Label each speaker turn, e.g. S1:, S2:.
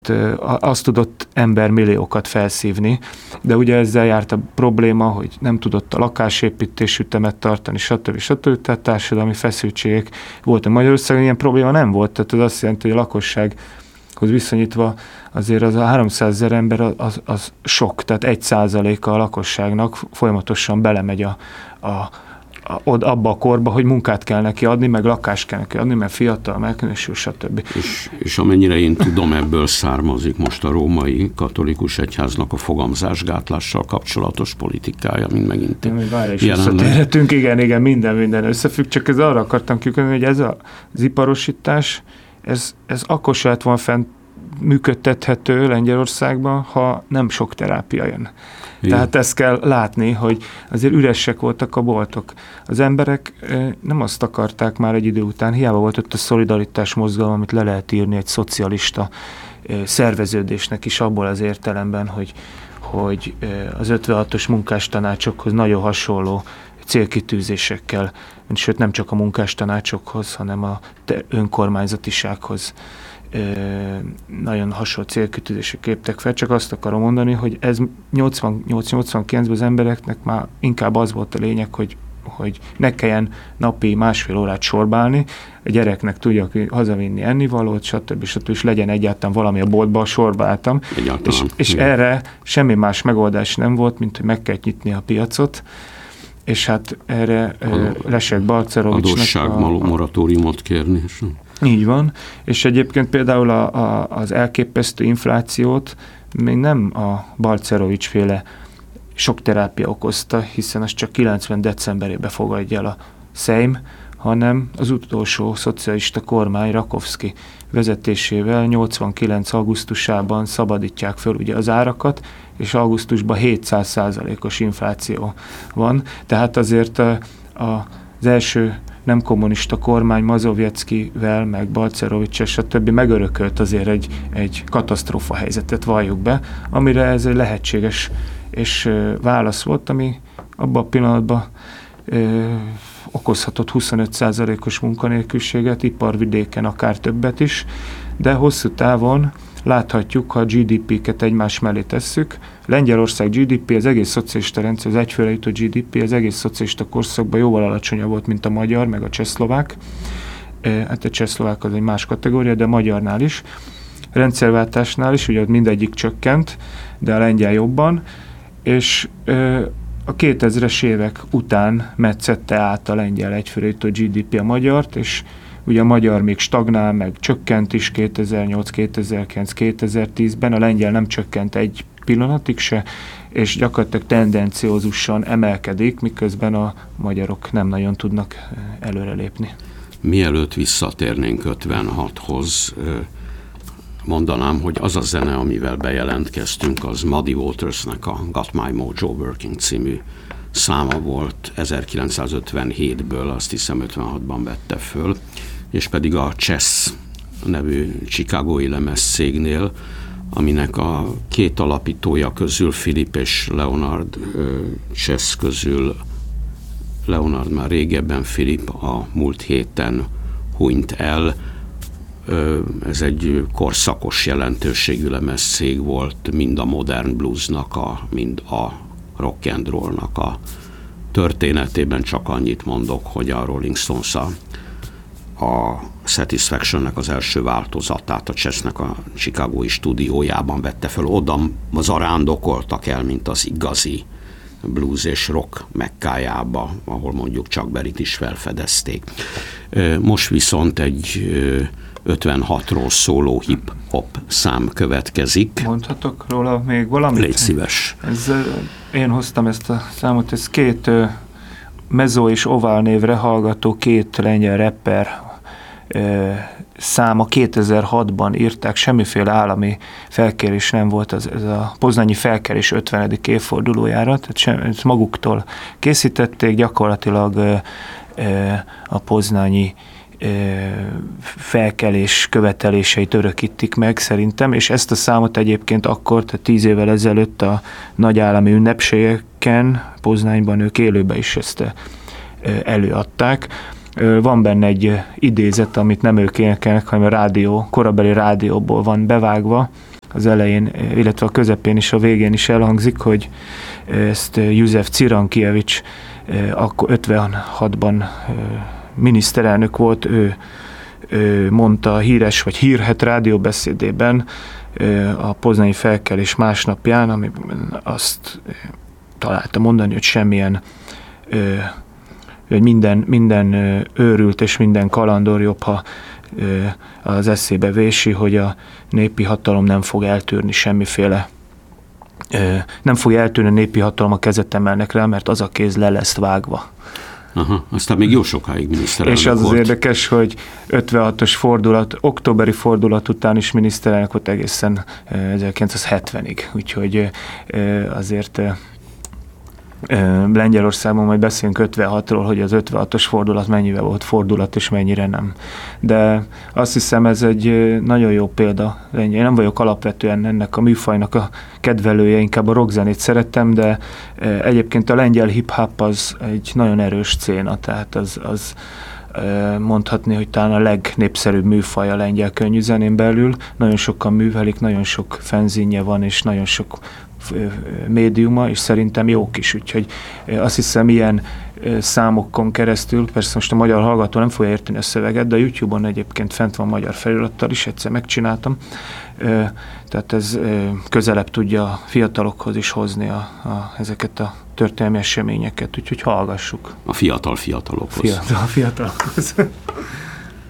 S1: azt tudott embermilliókat felszívni, de ugye ezzel járt a probléma, hogy nem tudott a lakásépítés ütemet tartani, stb. Tehát társadalmi feszültségek voltak. Magyarországon ilyen probléma nem volt, tehát ez azt jelenti, hogy a lakossághoz viszonyítva azért az a 300 000 ember az sok, tehát 1%-a a lakosságnak folyamatosan belemegy abba a korba, hogy munkát kell neki adni, meg lakást kell neki adni, mert fiatal, megkülönösül, stb.
S2: És amennyire én tudom, ebből származik most a római katolikus egyháznak a fogamzásgátlással kapcsolatos politikája, mint megint
S1: visszatérhetünk, igen, minden összefügg, csak ez arra akartam kikötni, hogy ez az iparosítás, ez akkor se lett volna fent működtethető Lengyelországban, ha nem sok terápia jön. Igen. Tehát ezt kell látni, hogy azért üresek voltak a boltok. Az emberek nem azt akarták már egy idő után, hiába volt ott a szolidaritás mozgalom, amit le lehet írni egy szocialista szerveződésnek is abból az értelemben, hogy az 56-os munkástanácsokhoz nagyon hasonló célkitűzésekkel, sőt nem csak a munkástanácsokhoz, hanem a önkormányzatisághoz nagyon hasonló célkitűzések léptek fel, csak azt akarom mondani, hogy ez 88-89-ben az embereknek már inkább az volt a lényeg, hogy ne kelljen napi 1,5 órát sorbálni, a gyereknek tudja hazavinni ennivalót, stb. És legyen egyáltalán valami a boltba, a sorba álltam. És erre semmi más megoldás nem volt, mint hogy meg kell nyitni a piacot, és hát erre Leszek Balcerovicsnak
S2: adósságmoratóriumot kérni.
S1: Így van, és egyébként például az elképesztő inflációt még nem a Balcerovics féle sok terápia okozta, hiszen az csak 90 decemberében fogadja el a Szejm, hanem az utolsó szocialista kormány Rakovszky vezetésével 89. augusztusában szabadítják föl ugye az árakat, és augusztusban 700%-os infláció van. Tehát azért az első nem kommunista kormány Mazowieckivel, meg Balcerovics, stb. Megörökölt azért egy katasztrófa helyzetet, valljuk be, amire ez egy lehetséges és válasz volt, ami abban a pillanatban okozhatott 25%-os munkanélküliséget, iparvidéken akár többet is, de hosszú távon láthatjuk, ha a GDP-ket egymás mellé tesszük. Lengyelország GDP, az egész szocialista rendszer, az egyfőre jutó GDP az egész szocialista korszakban jóval alacsonyabb volt, mint a magyar, meg a csehszlovák. Hát a csehszlovák az egy más kategória, de a magyarnál is. A rendszerváltásnál is, ugye mindegyik csökkent, de a lengyel jobban, és a 2000-es évek után metszette át a lengyel egyfőre jutó GDP a magyart, és ugye a magyar még stagnál, meg csökkent is 2008, 2009, 2010-ben, a lengyel nem csökkent egy pillanatig se, és gyakorlatilag tendenciózusan emelkedik, miközben a magyarok nem nagyon tudnak előrelépni.
S2: Mielőtt visszatérnénk 56-hoz, mondanám, hogy az a zene, amivel bejelentkeztünk, az Muddy Watersnek a Got My Mojo Working című száma volt 1957-ből, azt hiszem 56-ban vette föl, és pedig a Chess nevű chicagói lemezcégnél, aminek a két alapítója közül, Philip és Leonard Chess közül, Leonard már régebben, Philip a múlt héten hunyt el. Ez egy korszakos jelentőségű lemezcég volt, mind a modern bluesnak, mind a rock and rollnak a történetében. Csak annyit mondok, hogy a Rolling Stones a Satisfactionnek az első változatát a Chessnek a chicagói stúdiójában vette fel. Oda zarándokoltak el, mint az igazi blues és rock mekkájába, ahol mondjuk Chuck Berryt is felfedezték. Most viszont egy 56-ról szóló hip-hop szám következik.
S1: Mondhatok róla még valamit?
S2: Légy szíves.
S1: Én hoztam ezt a számot, ez két Mezzo és Oval névre hallgató két lengyel rapper száma 2006-ban írták, semmiféle állami felkérés nem volt, ez a poznanyi felkérés 50. évfordulójára, tehát ezt maguktól készítették, gyakorlatilag a poznanyi felkelés követeléseit örökítik meg szerintem, és ezt a számot egyébként akkor, tehát 10 évvel ezelőtt a nagy állami ünnepségeken Poznányban ők élőben is ezt előadták. Van benne egy idézet, amit nem ők énekelnek, hanem a korabeli rádióból van bevágva, az elején, illetve a közepén is, a végén is elhangzik, hogy ezt József Cirankievics akkor 56-ban miniszterelnök volt, ő mondta a híres vagy hírhedt rádióbeszédében a poznani felkelés másnapján, amiben azt találta mondani, hogy semmilyen hogy minden őrült és minden kalandor jobb, ha az eszébe vési, hogy a népi hatalom nem fog eltűrni semmiféle, nem fog eltűrni a népi hatalom, a kezet emelnek rá, mert az a kéz le lesz vágva.
S2: Aha, aztán még jó sokáig miniszterelnök
S1: és az
S2: volt.
S1: Az érdekes, hogy 56-os fordulat, októberi fordulat után is miniszterelnök volt egészen 1970-ig. Úgyhogy azért Lengyelországban majd beszélünk 56-ról, hogy az 56-os fordulat mennyivel volt fordulat, és mennyire nem. De azt hiszem, ez egy nagyon jó példa. Én nem vagyok alapvetően ennek a műfajnak a kedvelője, inkább a rockzenét szerettem, de egyébként a lengyel hip-hop az egy nagyon erős széna, tehát az mondhatni, hogy talán a legnépszerűbb műfaj a lengyel könnyűzenén belül. Nagyon sokan művelik, nagyon sok fanzinje van, és nagyon sok médiuma, és szerintem jók is, úgyhogy azt hiszem ilyen számokon keresztül, persze most a magyar hallgató nem fogja érteni a szöveget, de a YouTube-on egyébként fent van magyar felirattal is, egyszer megcsináltam, tehát ez közelebb tudja a fiatalokhoz is hozni ezeket a történelmi eseményeket, úgyhogy hallgassuk.
S2: A fiatalokhoz.
S1: Fiatalokhoz.